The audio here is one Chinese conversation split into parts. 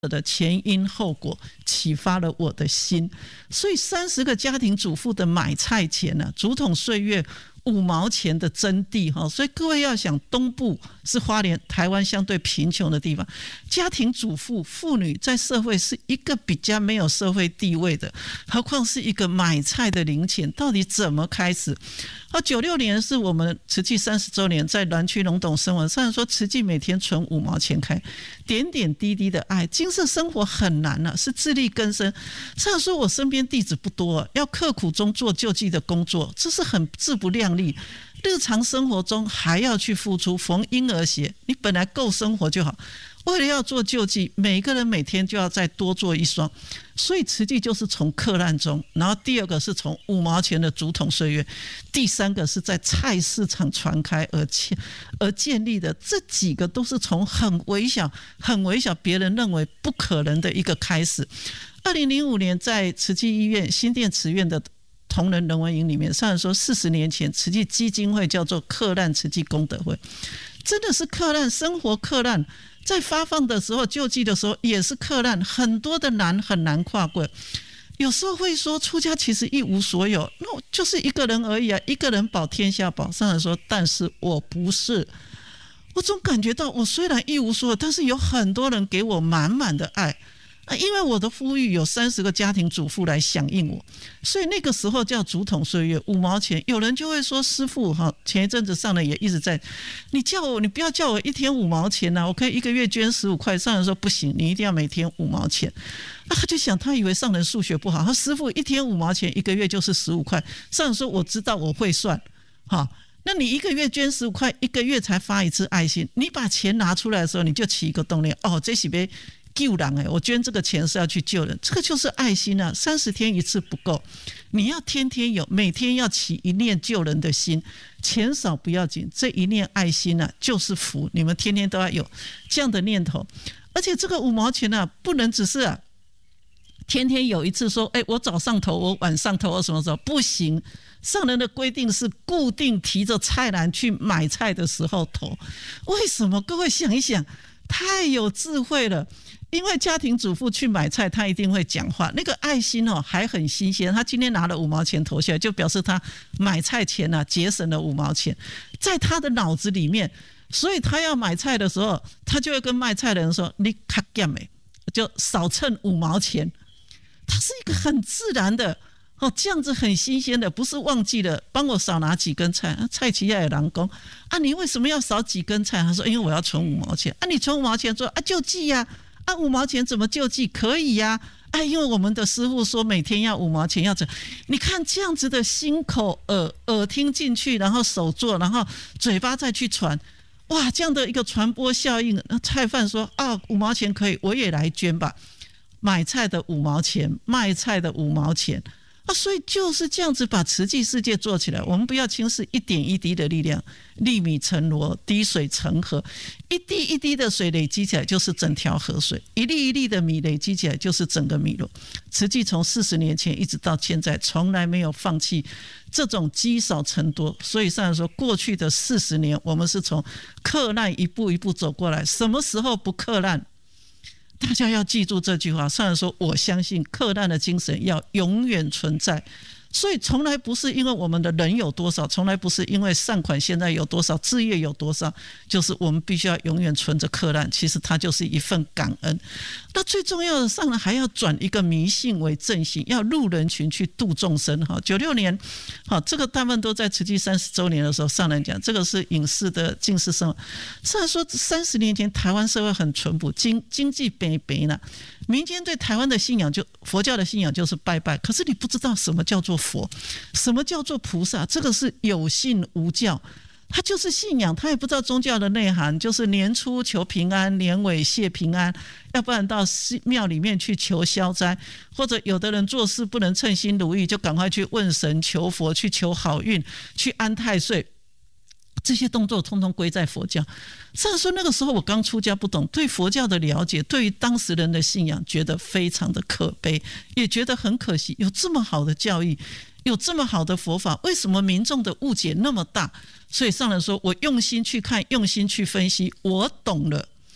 的前因后果启发了我的心，所以30个家庭主妇的买菜钱呢，竹筒岁月5毛钱的真谛哈，所以各位要想，东部是花莲台湾相对贫穷的地方，家庭主妇妇女在社会是一个比较没有社会地位的，何况是一个买菜的零钱，到底怎么开始？96年是我们慈济30周年，在南区龙董生活，虽然说慈济每天存5毛钱开，点点滴滴的爱，金色生活很难啊，是自力更生。虽然说我身边弟子不多，要刻苦中做救济的工作，这是很自不量力。日常生活中还要去付出，缝婴儿鞋，你本来够生活就好，为了要做救济，每个人每天就要再多做一双，所以慈济就是从克难中，然后第二个是从5毛钱的竹筒岁月，第三个是在菜市场传开而建立的，这几个都是从很微小别人认为不可能的一个开始。2005年在慈济医院新店慈院的同仁人文营里面，虽然说40年前慈济基金会叫做克难慈济功德会，真的是克难，生活克难，在发放的时候救济的时候也是克难，很多的难很难跨过。有时候会说出家其实一无所有，那我就是一个人而已啊，一个人保天下保。上人说，但是我不是，我总感觉到我虽然一无所有，但是有很多人给我满满的爱。因为我的呼吁有30个家庭主妇来响应我，所以那个时候叫竹筒岁月5毛钱。有人就会说，师父前一阵子上人也一直在，你不要叫我一天5毛钱啊，我可以一个月捐15块。上人说不行，你一定要每天5毛钱。他就想，他以为上人数学不好，他师父一天5毛钱，一个月就是15块。上人说我知道，我会算。那你一个月捐15块，一个月才发一次爱心，你把钱拿出来的时候，你就起一个动念，这是要救人，我捐这个钱是要去救人，这个就是爱心啊！30天一次不够，你要天天有，每天要起一念救人的心，钱少不要紧，这一念爱心啊就是福，你们天天都要有这样的念头。而且这个5毛钱啊，不能只是天天有一次说，我早上投，我晚上投，我什么时候不行？上人的规定是固定提着菜篮去买菜的时候投，为什么？各位想一想，太有智慧了。因为家庭主妇去买菜，他一定会讲话，那个爱心还很新鲜。他今天拿了5毛钱投下来，就表示他买菜钱节省了5毛钱，在他的脑子里面。所以他要买菜的时候，他就会跟卖菜的人说：“你卡减就少称5毛钱。”他是一个很自然的这样子很新鲜的，不是忘记了帮我少拿几根菜。菜市仔的人说：“你为什么要少几根菜？”他说：“因为我要存5毛钱。”你存5毛钱说救济呀。5毛钱怎么救济？可以呀，因为我们的师父说每天要5毛钱，要怎？你看这样子的心口耳听进去，然后手做，然后嘴巴再去传，哇，这样的一个传播效应。菜贩说5毛钱可以，我也来捐吧。买菜的5毛钱，卖菜的5毛钱。所以就是这样子把慈济世界做起来，我们不要轻视一点一滴的力量，粒米成箩，滴水成河，一滴一滴的水累积起来就是整条河水，一粒一粒的米累积起来就是整个米箩。慈济从40年前一直到现在，从来没有放弃这种积少成多。所以上来说，过去的40年，我们是从克难一步一步走过来，什么时候不克难？大家要记住这句话，上人说我相信克难的精神要永远存在，所以从来不是因为我们的人有多少，从来不是因为善款现在有多少，志业有多少，就是我们必须要永远存着克难，其实它就是一份感恩。那最重要的，上人还要转一个迷信为正信，要入人群去度众生。96年这个大部分都在慈济30周年的时候，上人讲这个是隐士的净世生活。上人说30年前台湾社会很淳朴，经济北呢，民间对台湾的信仰，就佛教的信仰就是拜拜，可是你不知道什么叫做佛，什么叫做菩萨，这个是有信无教，他就是信仰，他也不知道宗教的内涵，就是年初求平安，年尾谢平安，要不然到庙里面去求消灾，或者有的人做事不能称心如意，就赶快去问神求佛，去求好运，去安太岁。这些动作通通归在佛教。上说那个时候我刚出家不懂，对佛教的了解，对于当时人的信仰觉得非常的可悲，也觉得很可惜，有这么好的教义，有这么好的佛法，为什么民众的误解那么大？所以上人说我用心去看，用心去分析，我懂了。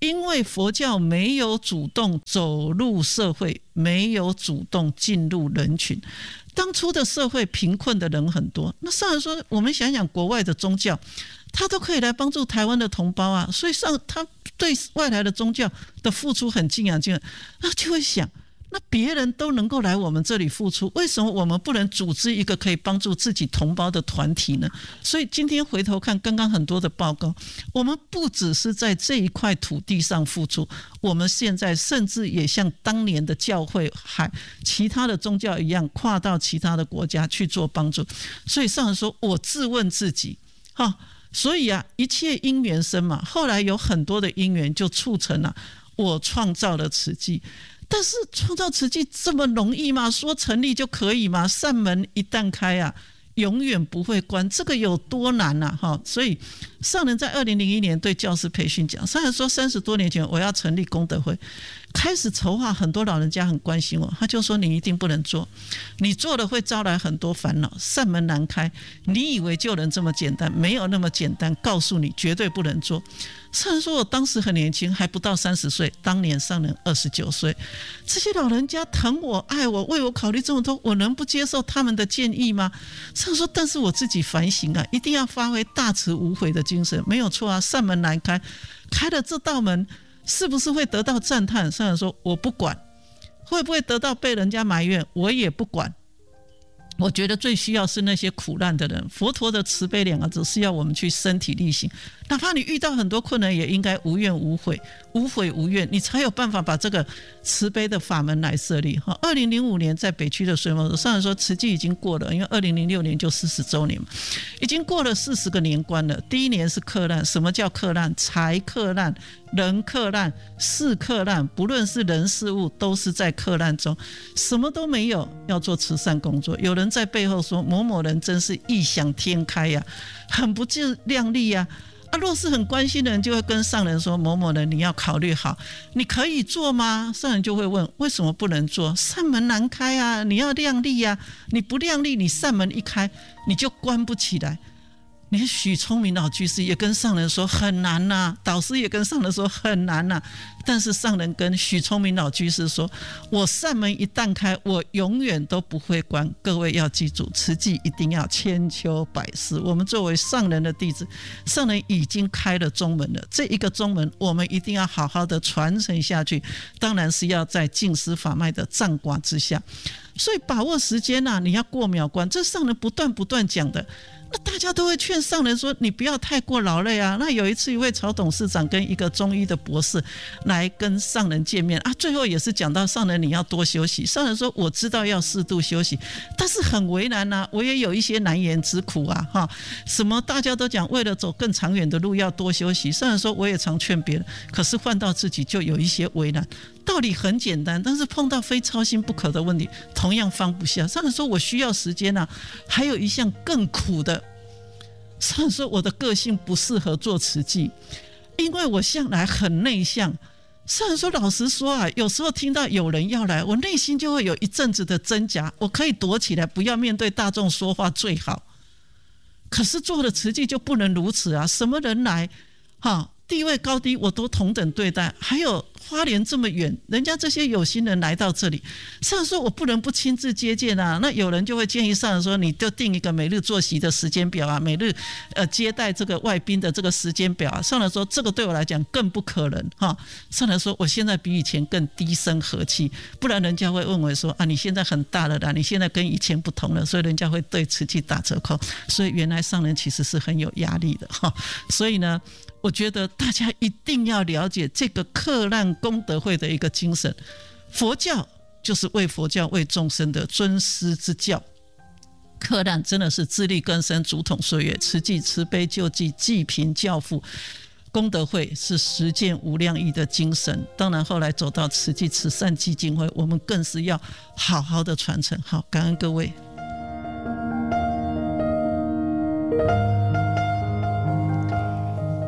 因为佛教没有主动走入社会，没有主动进入人群。当初的社会贫困的人很多，那上人说，我们想想国外的宗教，他都可以来帮助台湾的同胞啊，所以他对外来的宗教的付出很敬仰，那就会想，那别人都能够来我们这里付出，为什么我们不能组织一个可以帮助自己同胞的团体呢？所以今天回头看刚刚很多的报告，我们不只是在这一块土地上付出，我们现在甚至也像当年的教会其他的宗教一样，跨到其他的国家去做帮助。所以上人说，我自问自己，所以一切因缘生嘛，后来有很多的因缘就促成了我创造了慈济。但是创造慈济这么容易吗？说成立就可以吗？扇门一旦开永远不会关，这个有多难啊？所以上人在2001年对教师培训讲，上人说30多年前我要成立功德会，开始筹划，很多老人家很关心我，他就说你一定不能做，你做了会招来很多烦恼，扇门难开，你以为就能这么简单？没有那么简单，告诉你绝对不能做。上人说我当时很年轻，还不到30岁，当年上人29岁，这些老人家疼我爱我，为我考虑这么多，我能不接受他们的建议吗？上人说但是我自己反省一定要发挥大慈无悔的精神，没有错扇门难开，开了这道门是不是会得到赞叹？上人说我不管，会不会得到被人家埋怨我也不管，我觉得最需要是那些苦难的人。佛陀的慈悲2个字是要我们去身体力行，哪怕你遇到很多困难也应该无怨无悔，无悔无怨，你才有办法把这个慈悲的法门来设立。2005年在北区的水门，上人说慈济已经过了，因为2006年就40周年嘛，已经过了40个年关了。第一年是克难，什么叫克难？财克难，人克难，事克难，不论是人事物都是在克难中，什么都没有，要做慈善工作。有人在背后说某某人真是异想天开呀，很不自量力呀。若是很关心的人就会跟上人说，某某人你要考虑好，你可以做吗？上人就会问为什么不能做？扇门难开啊，你要量力啊，你不量力，你扇门一开你就关不起来。连许聪明老居士也跟上人说很难啊，导师也跟上人说很难啊，但是上人跟许聪明老居士说，我扇门一旦开，我永远都不会关。各位要记住，慈济一定要千秋百世。我们作为上人的弟子，上人已经开了中门了，这一个中门我们一定要好好的传承下去，当然是要在净思法脉的掌管之下。所以把握时间你要过秒关，这上人不断讲的。那大家都会劝上人说，你不要太过劳累啊。那有一次一位曹董事长跟一个中医的博士来跟上人见面最后也是讲到上人你要多休息。上人说我知道要适度休息，但是很为难我也有一些难言之苦什么大家都讲为了走更长远的路要多休息，上人说我也常劝别人，可是换到自己就有一些为难。道理很简单，但是碰到非操心不可的问题同样放不下。上人说我需要时间还有一项更苦的。上人说我的个性不适合做慈济，因为我向来很内向。上人说老实说有时候听到有人要来，我内心就会有一阵子的挣扎，我可以躲起来不要面对大众说话最好，可是做了慈济就不能如此什么人来地位高低我都同等对待，还有花莲这么远，人家这些有心人来到这里，上人说我不能不亲自接见那有人就会建议上人说，你就定一个每日作息的时间表每日接待这个外宾的这个时间表上人说这个对我来讲更不可能上人说我现在比以前更低声和气，不然人家会问我说你现在很大了你现在跟以前不同了，所以人家会对慈济打折扣。所以原来上人其实是很有压力的所以呢我觉得大家一定要了解这个克难功德会的一个精神。佛教就是为佛教为众生的尊师之教，克难真的是自力更生竹筒岁月，慈济慈悲救济济贫教富，功德会是实践无量义的精神。当然后来走到慈济慈善基金会，我们更是要好好的传承。好，感恩各位。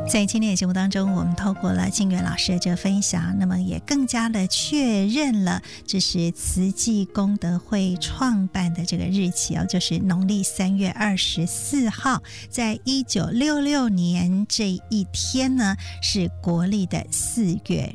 在今天的节目当中，我们透过了静远老师的这个分享，那么也更加的确认了这是慈济功德会创办的这个日期哦，就是农历3月24号，在1966年这一天呢是国历的4月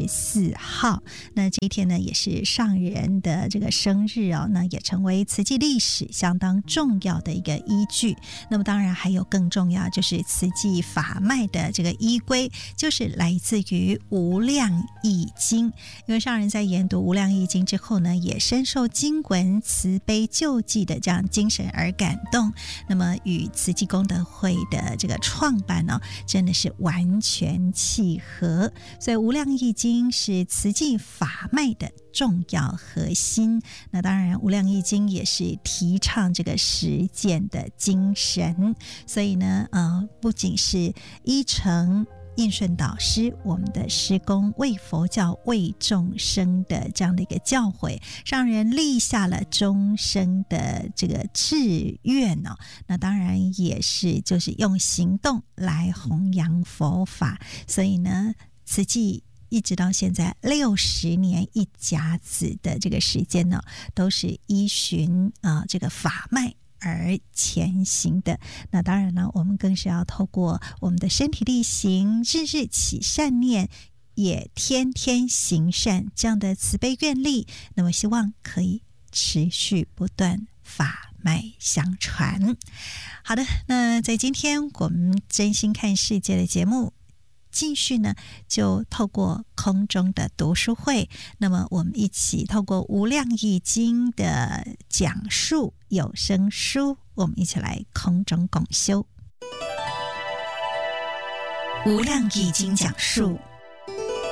14号。那这一天呢也是上人的这个生日哦，那也成为慈济历史相当重要的一个依据。那么当然还有更重要，就是慈济法脉的这个依归，就是来自于无量义经。因为上人在研读无量义经之后呢，也深受经文慈悲救济的这样精神而感动，那么与慈济功德会的这个创办呢，真的是完全契合。所以无量义经是慈济法脉的重要核心。那当然无量义经也是提倡这个实践的精神，所以呢不仅是依承印顺导师我们的师公为佛教为众生的这样的一个教诲，上人立下了终生的这个志愿哦，那当然也是就是用行动来弘扬佛法。所以呢慈济一直到现在60年一甲子的这个时间呢，都是依循这个法脉而前行的。那当然呢，我们更是要透过我们的身体力行，日日起善念，也天天行善，这样的慈悲愿力，那么希望可以持续不断，法脉相传。好的，那在今天我们真心看世界的节目继续呢，就透过空中的读书会，那么我们一起透过无量义经的讲述有声书，我们一起来空中共修。无量义经讲述